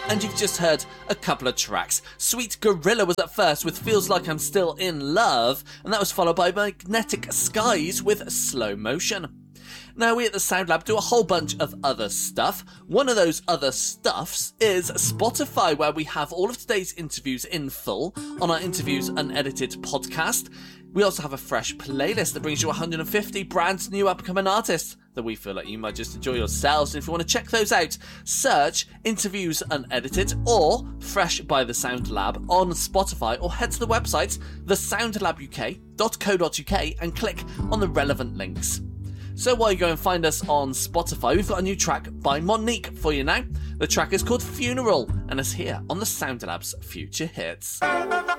And you've just heard a couple of tracks. Sweet Gorilla was at first with Feels Like I'm Still in Love, and that was followed by Magnetic Skies with Slow Motion. Now, we at the Sound Lab do a whole bunch of other stuff. One of those other stuffs is Spotify, where we have all of today's interviews in full on our Interviews Unedited podcast. We also have a fresh playlist that brings you 150 brand new upcoming artists that we feel like you might just enjoy yourselves. And if you want to check those out, search Interviews Unedited or Fresh by the Sound Lab on Spotify, or head to the website thesoundlabuk.co.uk and click on the relevant links. So while you go and find us on Spotify, we've got a new track by Monique for you now. The track is called Funeral and is here on the Sound Lab's Future Hits.